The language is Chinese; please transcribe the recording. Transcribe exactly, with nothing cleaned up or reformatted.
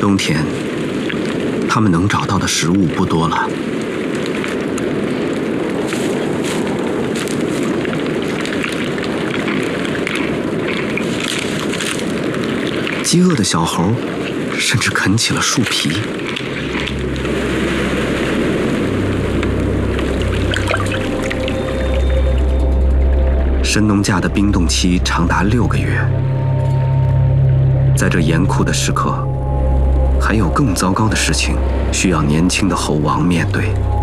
冬天，他们能找到的食物不多了。饥饿的小猴甚至啃起了树皮。神农架的冰冻期长达六个月，在这严酷的时刻，还有更糟糕的事情需要年轻的猴王面对。